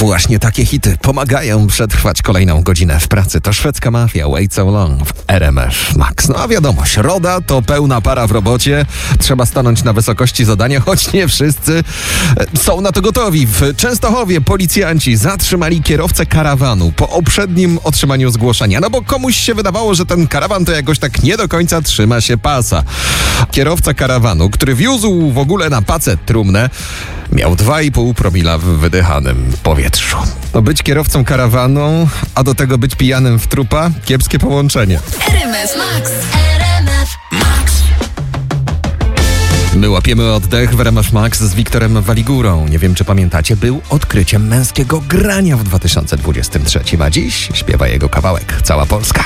Właśnie takie hity pomagają przetrwać kolejną godzinę w pracy. To szwedzka mafia, Wait So Long w RMF Max. No a wiadomo, środa to pełna para w robocie. Trzeba stanąć na wysokości zadania, choć nie wszyscy są na to gotowi. W Częstochowie policjanci zatrzymali kierowcę karawanu po poprzednim otrzymaniu zgłoszenia. No bo komuś się wydawało, że ten karawan to jakoś tak nie do końca trzyma się pasa. Kierowca karawanu, który wiózł w ogóle na pacet trumnę, miał 2,5 promila w wydychanym powietrzu. No być kierowcą karawanu, a do tego być pijanym w trupa? Kiepskie połączenie. RMF Max. RMF Max. My łapiemy oddech w RMF Max z Wiktorem Waligurą. Nie wiem, czy pamiętacie, był odkryciem męskiego grania w 2023, a dziś śpiewa jego kawałek Cała Polska.